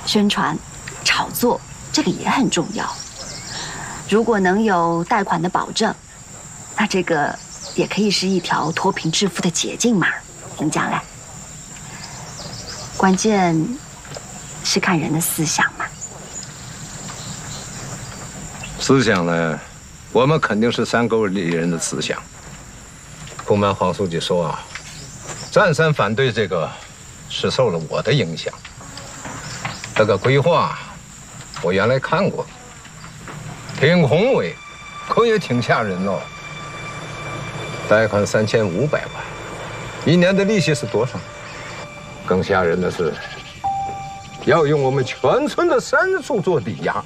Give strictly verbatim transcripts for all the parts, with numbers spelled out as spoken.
宣传、炒作，这个也很重要。如果能有贷款的保证，那这个也可以是一条脱贫致富的捷径嘛。你讲嘞？关键是看人的思想嘛。 思想呢，我们肯定是三沟里人的思想。不瞒黄书记说啊，占山反对这个是受了我的影响。这个规划我原来看过，挺宏伟，可也挺吓人哦。贷款三千五百万，一年的利息是多少？更吓人的是，要用我们全村的牲畜做抵押。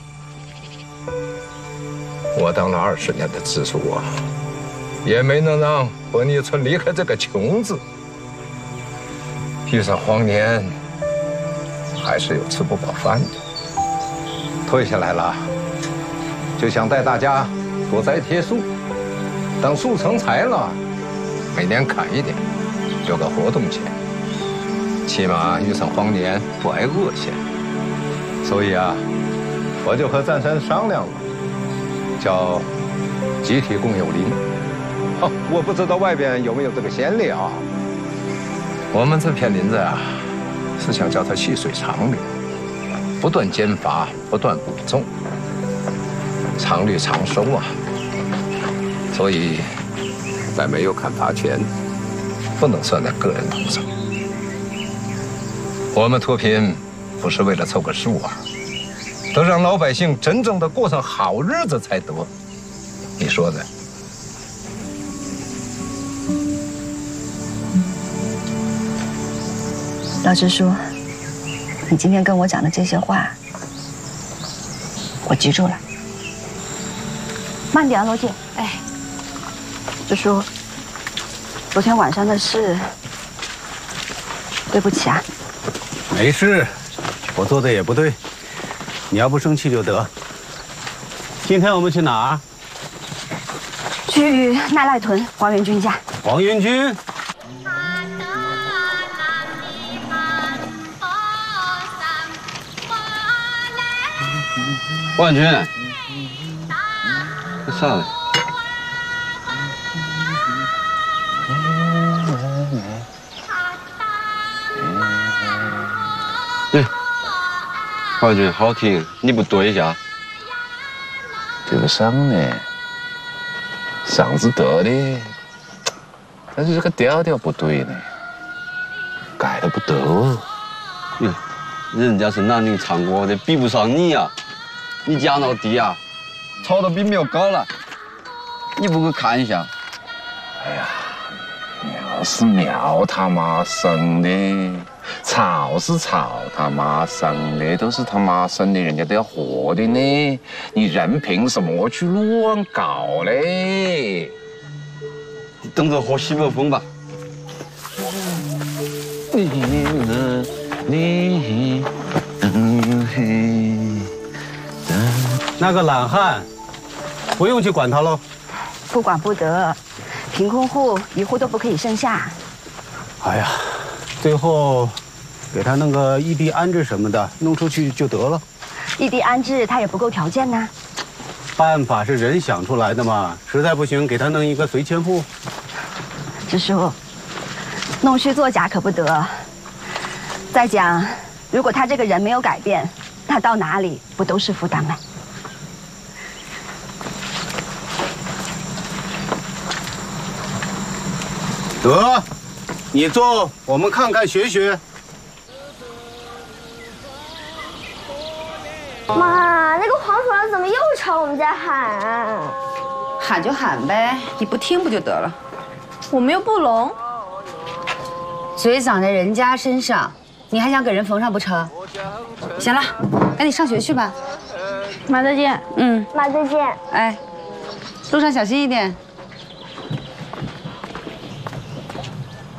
我当了二十年的支书啊，也没能让伯尼村离开这个穷字。遇上荒年，还是有吃不饱饭的。退下来了，就想带大家多栽些树，等树成材了，每年砍一点，有个活动钱，起码遇上荒年不挨饿先。所以啊，我就和占山商量了，叫集体共有林。哦，我不知道外边有没有这个先例啊。我们这片林子啊，是想叫它细水长流，不断兼伐，不断补种，常绿常收啊。所以，在没有砍伐前，不能算在个人头上。我们脱贫不是为了凑个数啊，得让老百姓真正的过上好日子才得。你说呢？ 老支书，你今天跟我讲的这些话，我记住了。慢点啊，罗姐。哎，支书，昨天晚上的事，对不起啊。 没事，我做的也不对，你要不生气就得。今天我们去哪儿？ 去奈赖屯黄元军家。 黄元军。 万军，这啥嘞？哎，万军好听，你不对一下？ 对不上呢，嗓子得的，但是这个调调不对呢，改的不得哦。 嗯，人家是南宁唱歌的，比不上你呀、啊。你家那地啊，炒得比苗高了，你不去看一下？ 哎呀，苗是苗他妈生的，草是草他妈生的，都是他妈生的，人家都要活的呢。你人凭什么去乱搞嘞？ 你等着喝西北风吧。 你呢？你嗯嘿。 那个懒汉，不用去管他喽。 不管不得，贫困户一户都不可以剩下。 哎呀，最后给他弄个异地安置什么的，弄出去就得了。 异地安置他也不够条件呐。 办法是人想出来的嘛，实在不行给他弄一个随迁户。 支书，弄虚作假可不得。再讲，如果他这个人没有改变，那到哪里不都是负担吗？ 得，你做，我们看看学学。 妈，那个黄鼠狼怎么又朝我们家喊啊？ 喊就喊呗，你不听不就得了？ 我们又不聋。 嘴长在人家身上，你还想给人缝上不成？行了，赶紧上学去吧。 妈再见。 嗯， 妈再见。 哎，路上小心一点。